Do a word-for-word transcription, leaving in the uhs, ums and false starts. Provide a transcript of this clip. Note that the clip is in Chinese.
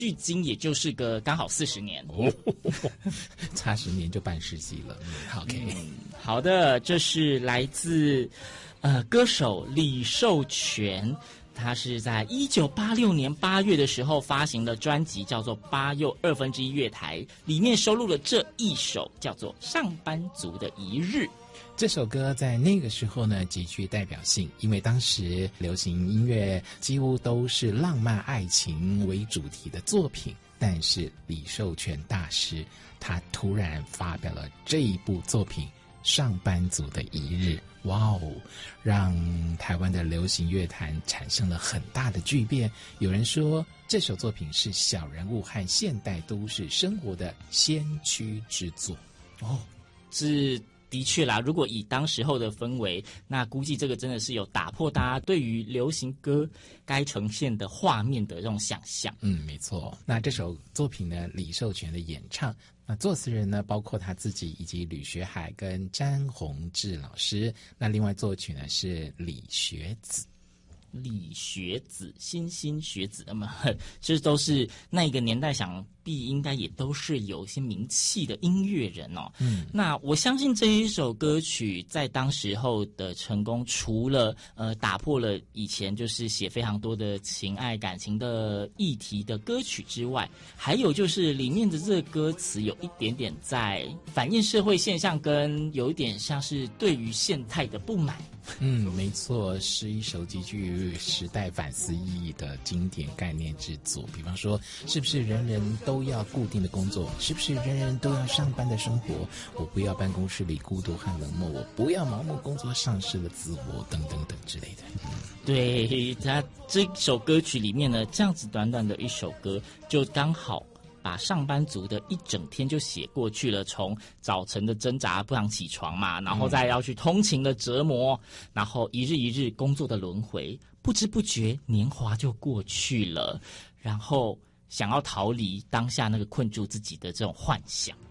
距今也就是个刚好四十年哦，差十年就办世纪了。嗯 OK， 嗯，好的，这是来自呃歌手李寿全。他是在一九八六年八月的时候发行的专辑，叫做《八又二分之一月台》，里面收录了这一首叫做《上班族的一日》。 这首歌在那个时候呢极具代表性，因为当时流行音乐几乎都是浪漫爱情为主题的作品，但是李寿全大师他突然发表了这一部作品《上班族的一日》，哇哦，让台湾的流行乐坛产生了很大的巨变。有人说这首作品是小人物和现代都市生活的先驱之作。 哦，是的确啦，如果以当时候的氛围，那估计这个真的是有打破大家对于流行歌该呈现的画面的这种想象。 嗯，没错。那这首作品呢，李寿全的演唱，那作词人呢，包括他自己以及吕学海跟詹宏志老师。那另外作曲呢是李学子。 李学子，莘莘学子，那么这都是那个年代想必应该也都是有一些名气的音乐人哦。嗯，那我相信这一首歌曲在当时候的成功，除了呃打破了以前就是写非常多的情爱感情的议题的歌曲之外，还有就是里面的这个歌词有一点点在反映社会现象，跟有一点像是对于现态的不满。 嗯，没错，是一首极具时代反思意义的经典概念之作。比方说，是不是人人都要固定的工作？是不是人人都要上班的生活？我不要办公室里孤独和冷漠，我不要盲目工作丧失了自我，等等等之类的。嗯， 对，他这首歌曲里面呢，这样子短短的一首歌，就刚好把上班族的一整天就写过去了，从早晨的挣扎不想起床嘛，然后再要去通勤的折磨，然后一日一日工作的轮回，不知不觉年华就过去了，然后想要逃离当下那个困住自己的这种幻想。